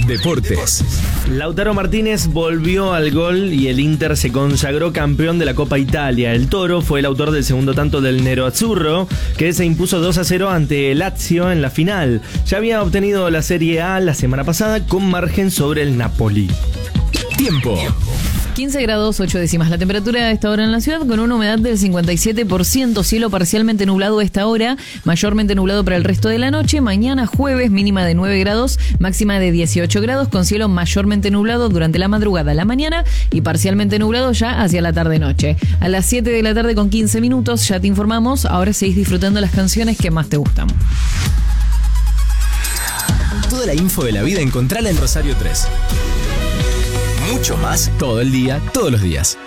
Deportes. Lautaro Martínez volvió al gol y el Inter se consagró campeón de la Copa Italia. El Toro fue el autor del segundo tanto del Nerazzurro, que se impuso 2-0 ante el Lazio en la final. Ya había obtenido la Serie A la semana pasada con margen sobre el Napoli. Tiempo. 15 grados 8 décimas la temperatura a esta hora en la ciudad, con una humedad del 57%, cielo parcialmente nublado a esta hora, mayormente nublado para el resto de la noche. Mañana jueves, mínima de 9 grados, máxima de 18 grados, con cielo mayormente nublado durante la madrugada a la mañana y parcialmente nublado ya hacia la tarde-noche. A las 7 de la tarde con 15 minutos ya te informamos, ahora seguís disfrutando las canciones que más te gustan. Toda la info de la vida encontrala en Rosario 3. Mucho más todo el día, todos los días.